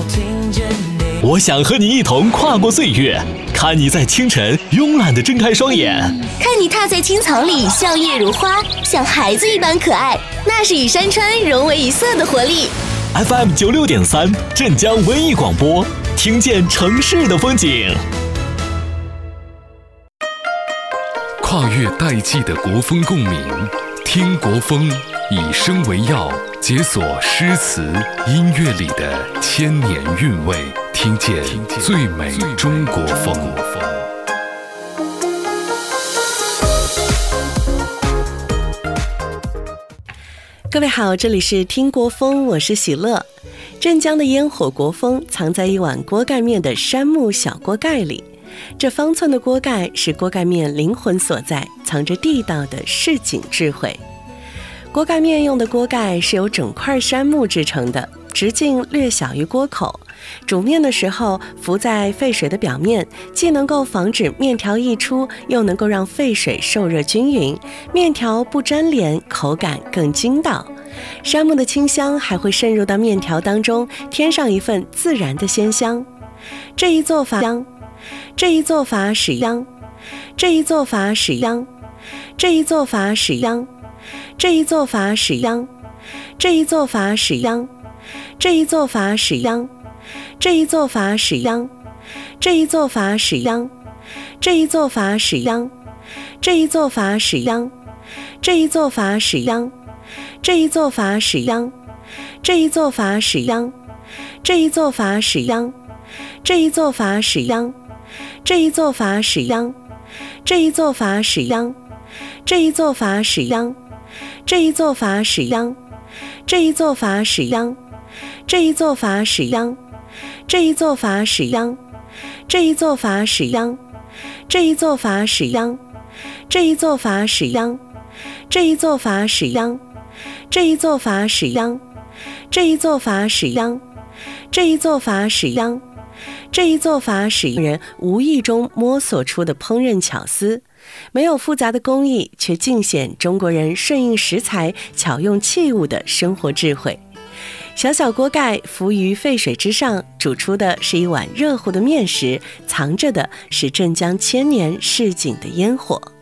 我想和你一同跨过岁月，看你在清晨慵懒地睁开双眼， 看你踏在青草里笑靥如花，像孩子一般可爱，那是与山川融为一色的活力。 FM 96.3镇江文艺广播，听见城市的风景。 跨越代际的国风共鸣，听国风，以声为药，解锁诗词音乐里的千年韵味，听见最美中国风。 各位好，这里是听国风，我是喜乐。镇江的烟火国风藏在一碗锅盖面的杉木小锅盖里，这方寸的锅盖是锅盖面灵魂所在，藏着地道的市井智慧。锅盖面用的锅盖是由整块杉木制成的，直径略小于锅口，煮面的时候浮在沸水的表面，既能够防止面条溢出，又能够让沸水受热均匀，面条不粘连，口感更筋道。杉木的清香还会渗入到面条当中，添上一份自然的鲜香。这一做法使人无意中摸索出的烹饪巧思，没有复杂的工艺，却尽显中国人顺应食材、巧用器物的生活智慧。小小锅盖浮于沸水之上，煮出的是一碗热乎的面食，藏着的是镇江千年市井的烟火。